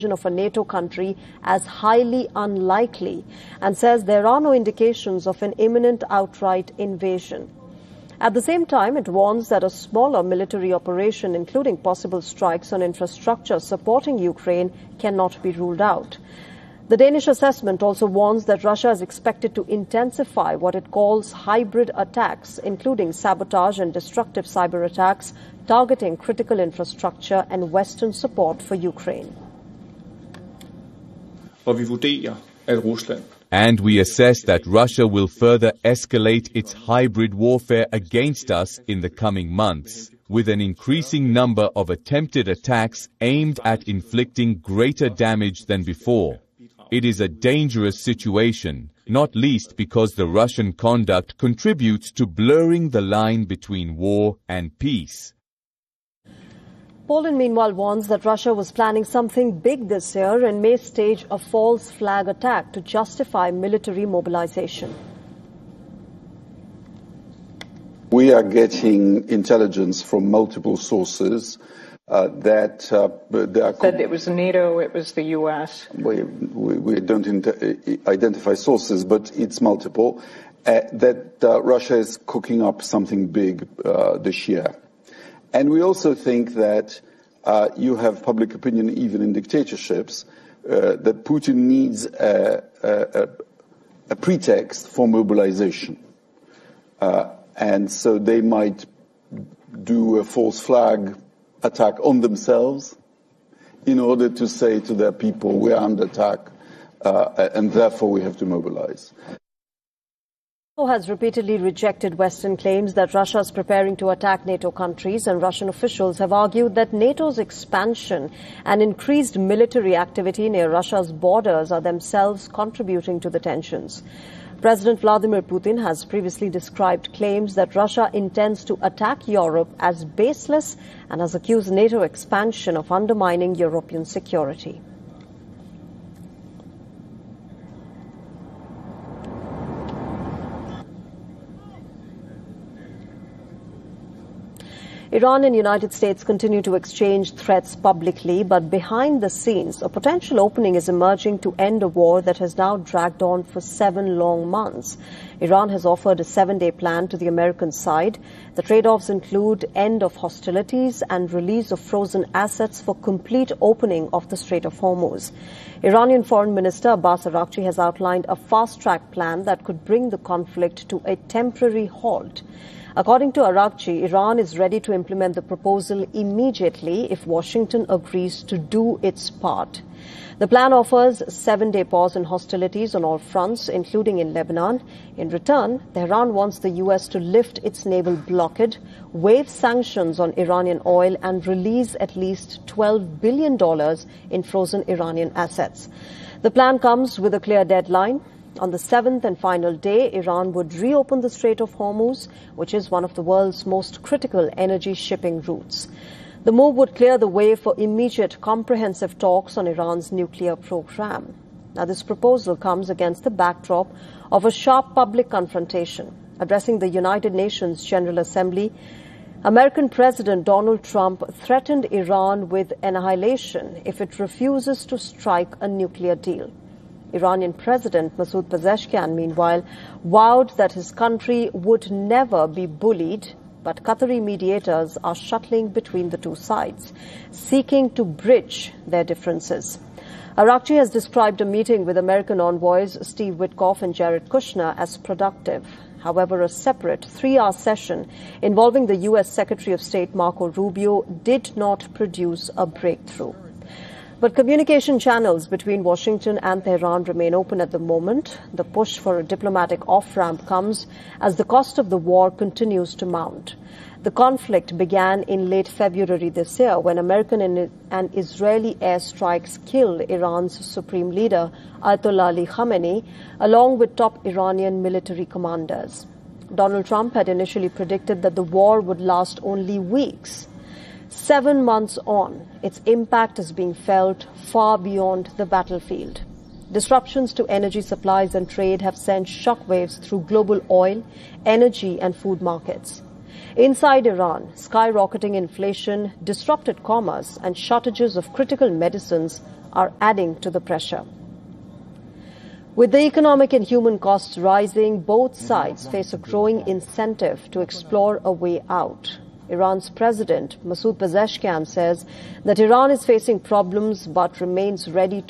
of a NATO country as highly unlikely and says there are no indications of an imminent outright invasion. At the same time, it warns that a smaller military operation, including possible strikes on infrastructure supporting Ukraine, cannot be ruled out. The Danish assessment also warns that Russia is expected to intensify what it calls hybrid attacks, including sabotage and destructive cyber attacks targeting critical infrastructure and Western support for Ukraine. And we assess that Russia will further escalate its hybrid warfare against us in the coming months, with an increasing number of attempted attacks aimed at inflicting greater damage than before. It is a dangerous situation, not least because the Russian conduct contributes to blurring the line between war and peace. Poland, meanwhile, warns that Russia was planning something big this year and may stage a false flag attack to justify military mobilization. We are getting intelligence from multiple sources that said it was NATO, it was the U.S. We don't identify sources, but it's multiple. That Russia is cooking up something big this year. And we also think that you have public opinion, even in dictatorships, that Putin needs a pretext for mobilization. And so they might do a false flag attack on themselves in order to say to their people, we are under attack, and therefore we have to mobilize. Has repeatedly rejected Western claims that Russia is preparing to attack NATO countries, and Russian officials have argued that NATO's expansion and increased military activity near Russia's borders are themselves contributing to the tensions. President Vladimir Putin has previously described claims that Russia intends to attack Europe as baseless and has accused NATO expansion of undermining European security. Iran and United States continue to exchange threats publicly, but behind the scenes, a potential opening is emerging to end a war that has now dragged on for 7 long months. Iran has offered a 7-day plan to the American side. The trade-offs include end of hostilities and release of frozen assets for complete opening of the Strait of Hormuz. Iranian Foreign Minister Abbas Araghchi has outlined a fast-track plan that could bring the conflict to a temporary halt. According to Araghchi, Iran is ready to implement the proposal immediately if Washington agrees to do its part. The plan offers a 7-day pause in hostilities on all fronts, including in Lebanon. In return, Tehran wants the U.S. to lift its naval blockade, waive sanctions on Iranian oil, and release at least $12 billion in frozen Iranian assets. The plan comes with a clear deadline. On the 7th and final day, Iran would reopen the Strait of Hormuz, which is one of the world's most critical energy shipping routes. The move would clear the way for immediate comprehensive talks on Iran's nuclear program. Now, this proposal comes against the backdrop of a sharp public confrontation. Addressing the United Nations General Assembly, American President Donald Trump threatened Iran with annihilation if it refuses to strike a nuclear deal. Iranian President Masoud Pezeshkian, meanwhile, vowed that his country would never be bullied, but Qatari mediators are shuttling between the two sides, seeking to bridge their differences. Araghchi has described a meeting with American envoys Steve Witkoff and Jared Kushner as productive. However, a separate 3-hour session involving the U.S. Secretary of State Marco Rubio did not produce a breakthrough. But communication channels between Washington and Tehran remain open at the moment. The push for a diplomatic off-ramp comes as the cost of the war continues to mount. The conflict began in late February this year when American and Israeli airstrikes killed Iran's supreme leader, Ayatollah Ali Khamenei, along with top Iranian military commanders. Donald Trump had initially predicted that the war would last only weeks. 7 months on, its impact is being felt far beyond the battlefield. Disruptions to energy supplies and trade have sent shockwaves through global oil, energy and food markets. Inside Iran, skyrocketing inflation, disrupted commerce and shortages of critical medicines are adding to the pressure. With the economic and human costs rising, both sides face a growing incentive to explore a way out. Iran's president, Masoud Pezeshkian, says that Iran is facing problems but remains ready to